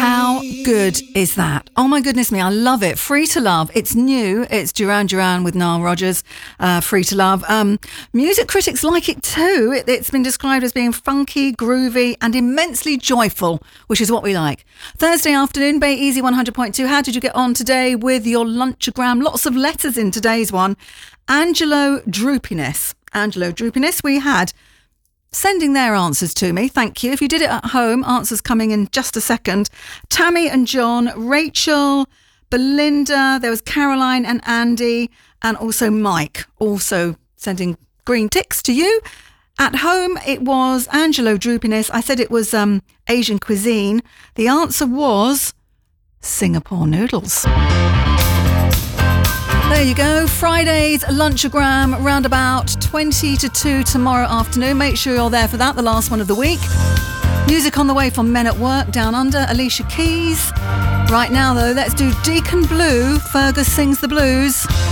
How good is that? Oh my goodness me, I love it. Free to Love. It's new. It's Duran Duran with Nile Rodgers. Free to Love. Music critics like it too. It's been described as being funky, groovy and immensely joyful, which is what we like. Thursday afternoon, Bay Easy 100.2. How did you get on today with your lunchogram? Lots of letters in today's one. Angelo Droopiness. We had sending their answers to me. Thank you. If you did it at home, answers coming in just a second. Tammy and John, Rachel, Belinda, there was Caroline and Andy, and also Mike, also sending green ticks to you. At home, it was Angelo Droopiness. I said it was Asian cuisine. The answer was Singapore noodles. There you go. Friday's lunchogram round about 20 to 2 tomorrow afternoon. Make sure you're there for that, the last one of the week. Music on the way from Men at Work, Down Under, Alicia Keys. Right now, though, let's do Deacon Blue. Fergus sings the blues.